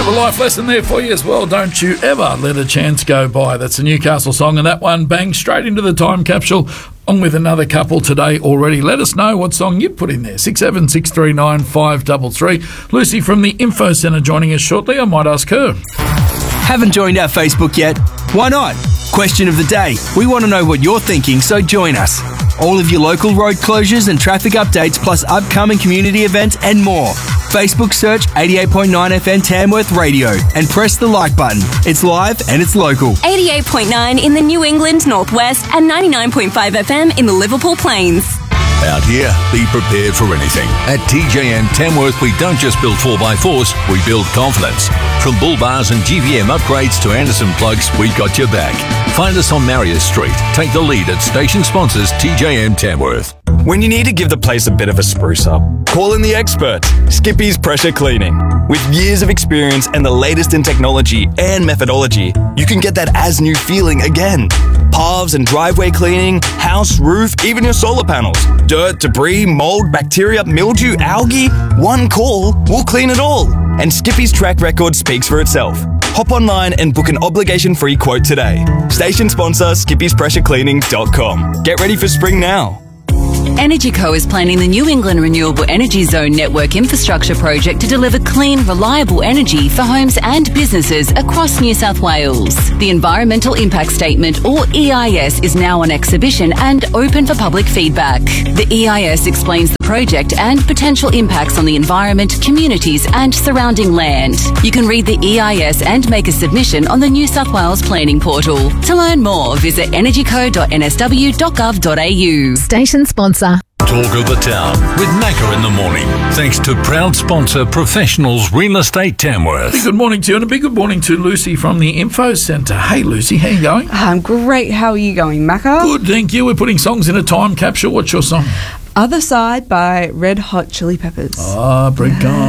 of a life lesson there for you as well. Don't you ever let a chance go by. That's a Newcastle song, and that one bangs straight into the time capsule. On with another couple today already. Let us know what song you put in there. 67639533. 533. Lucy from the Info Centre joining us shortly. I might ask her. Haven't joined our Facebook yet? Why not? Question of the day. We want to know what you're thinking, so join us. All of your local road closures and traffic updates, plus upcoming community events and more. Facebook search 88.9 FM Tamworth Radio and press the like button. It's live and it's local. 88.9 in the New England Northwest and 99.5 FM in the Liverpool Plains. Out here, be prepared for anything. At TJM Tamworth, we don't just build 4x4s, we build confidence. From bull bars and GVM upgrades to Anderson plugs, we've got your back. Find us on Marius Street. Take the lead at station sponsors TJM Tamworth. When you need to give the place a bit of a spruce up, call in the experts, Skippy's Pressure Cleaning. With years of experience and the latest in technology and methodology, you can get that as-new feeling again. Paths and driveway cleaning, house, roof, even your solar panels. Dirt, debris, mold, bacteria, mildew, algae. One call, we'll clean it all. And Skippy's track record speaks for itself. Hop online and book an obligation-free quote today. Station sponsor, skippyspressurecleaning.com. Get ready for spring now. EnergyCo is planning the New England Renewable Energy Zone Network Infrastructure Project to deliver clean, reliable energy for homes and businesses across New South Wales. The Environmental Impact Statement, or EIS, is now on exhibition and open for public feedback. The EIS explains the project and potential impacts on the environment, communities and surrounding land. You can read the EIS and make a submission on the New South Wales Planning Portal. To learn more, visit energyco.nsw.gov.au. Station sponsor. Talk of the Town with Macca in the morning. Thanks to proud sponsor Professionals Real Estate Tamworth. Big good morning to you, and a big good morning to Lucy from the Info Centre. Hey Lucy, how you going? I'm great. How are you going, Macca? Good, thank you. We're putting songs in a time capsule. What's your song? Other Side by Red Hot Chili Peppers. Ah, Brent Gone.